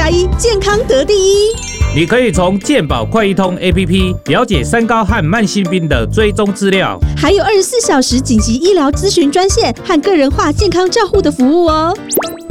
加1，健康得第一。 你可以从健保快易通 APP 了解三高和慢性病的追踪资料， 还有24小时紧急医疗咨询专线和个人化健康照护的服务哦。